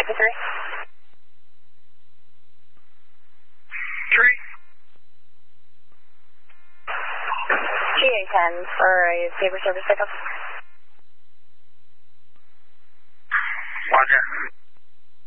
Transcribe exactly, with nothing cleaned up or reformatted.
to three. Three. G A ten for a Sabre service pickup. Roger.